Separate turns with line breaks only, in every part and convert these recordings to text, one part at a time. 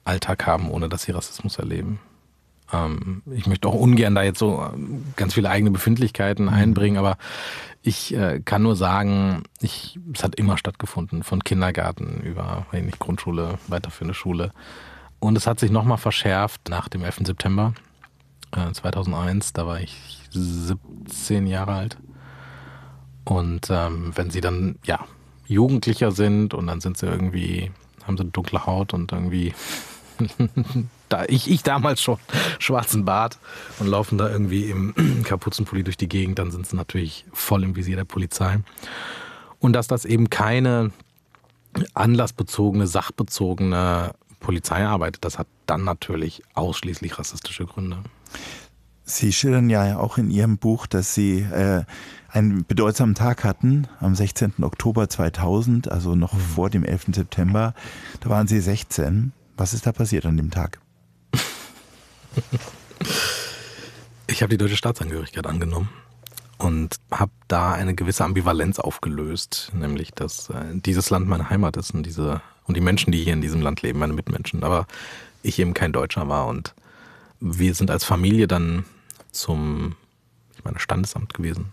Alltag haben, ohne dass sie Rassismus erleben. Ich möchte auch ungern da jetzt so ganz viele eigene Befindlichkeiten einbringen, aber ich kann nur sagen, es hat immer stattgefunden, von Kindergarten über Grundschule, weiterführende Schule. Und es hat sich nochmal verschärft nach dem 11. September 2001, da war ich 17 Jahre alt. Und wenn sie dann, Jugendlicher sind und dann sind sie irgendwie, haben sie eine dunkle Haut und irgendwie, ich damals schon schwarzen Bart und laufen da irgendwie im Kapuzenpulli durch die Gegend, dann sind sie natürlich voll im Visier der Polizei. Und dass das eben keine anlassbezogene, sachbezogene Polizeiarbeit, das hat dann natürlich ausschließlich rassistische Gründe.
Sie schildern ja auch in Ihrem Buch, dass Sie einen bedeutsamen Tag hatten am 16. Oktober 2000, also noch vor dem 11. September. Da waren Sie 16. Was ist da passiert an dem Tag?
Ich habe die deutsche Staatsangehörigkeit angenommen und habe da eine gewisse Ambivalenz aufgelöst, nämlich dass dieses Land meine Heimat ist und die Menschen, die hier in diesem Land leben, meine Mitmenschen, aber ich eben kein Deutscher war und wir sind als Familie dann zum Standesamt gewesen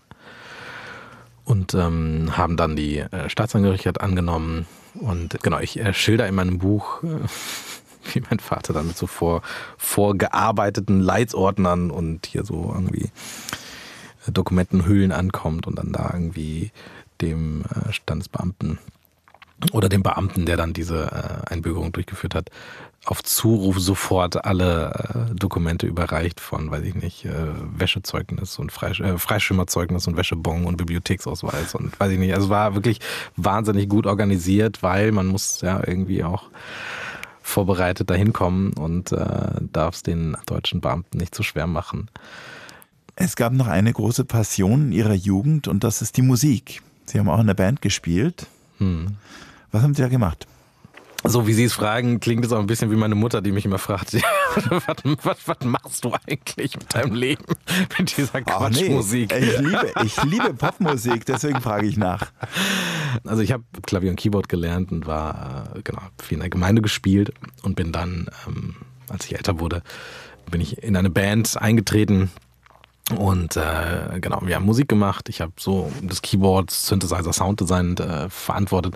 und haben dann die Staatsangehörigkeit angenommen und genau, ich schilder in meinem Buch, wie mein Vater dann mit so vorgearbeiteten Leitsordnern und hier so irgendwie Dokumentenhüllen ankommt und dann da irgendwie dem Standesbeamten oder dem Beamten, der dann diese Einbürgerung durchgeführt hat, auf Zuruf sofort alle Dokumente überreicht von, Wäschezeugnis und Freischwimmerzeugnis und Wäschebon und Bibliotheksausweis und weiß ich nicht. Also es war wirklich wahnsinnig gut organisiert, weil man muss ja irgendwie auch vorbereitet dahin kommen und darf es den deutschen Beamten nicht zu schwer machen.
Es gab noch eine große Passion in Ihrer Jugend und das ist die Musik. Sie haben auch in der Band gespielt. Was haben Sie da gemacht?
So wie Sie es fragen, klingt es auch ein bisschen wie meine Mutter, die mich immer fragt, was machst du eigentlich mit deinem Leben mit dieser Quatschmusik?
Nee. Ich liebe Popmusik, deswegen frage ich nach.
Also ich habe Klavier und Keyboard gelernt und war viel in der Gemeinde gespielt und bin dann, als ich älter wurde, bin ich in eine Band eingetreten und wir haben Musik gemacht. Ich habe so das Keyboard, Synthesizer, Sounddesign verantwortet.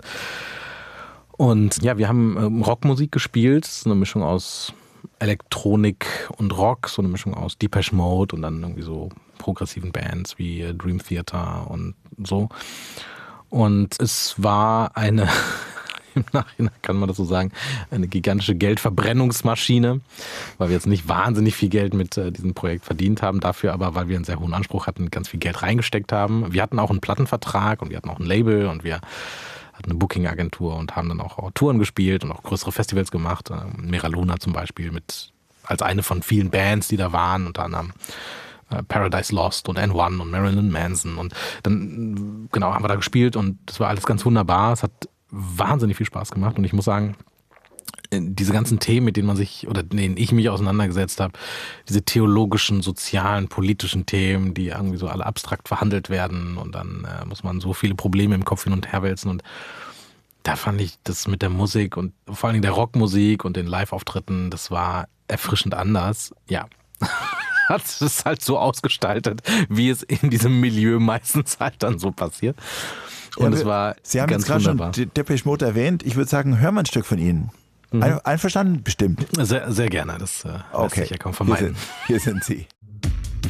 Und ja, wir haben Rockmusik gespielt, so eine Mischung aus Elektronik und Rock, so eine Mischung aus Depeche Mode und dann irgendwie so progressiven Bands wie Dream Theater und so. Und es war im Nachhinein kann man das so sagen, eine gigantische Geldverbrennungsmaschine, weil wir jetzt nicht wahnsinnig viel Geld mit diesem Projekt verdient haben, dafür aber, weil wir einen sehr hohen Anspruch hatten, ganz viel Geld reingesteckt haben. Wir hatten auch einen Plattenvertrag und wir hatten auch ein Label und wir hatten eine Booking-Agentur und haben dann auch Touren gespielt und auch größere Festivals gemacht. Mera Luna zum Beispiel als eine von vielen Bands, die da waren, unter anderem Paradise Lost und N1 und Marilyn Manson und dann haben wir da gespielt und das war alles ganz wunderbar. Es hat wahnsinnig viel Spaß gemacht und ich muss sagen, diese ganzen Themen, mit denen ich mich auseinandergesetzt habe, diese theologischen, sozialen, politischen Themen, die irgendwie so alle abstrakt verhandelt werden und dann muss man so viele Probleme im Kopf hin und her wälzen und da fand ich das mit der Musik und vor allen Dingen der Rockmusik und den Live-Auftritten, das war erfrischend anders. Ja, hat es halt so ausgestaltet, wie es in diesem Milieu meistens halt dann so passiert. Und es war
Sie haben
ganz
jetzt gerade
wunderbar.
schon Depeche Mode erwähnt. Ich würde sagen, hören wir ein Stück von Ihnen. Einverstanden? Bestimmt.
Sehr, sehr gerne. Das lässt sich ja kaum vermeiden.
Hier sind Sie.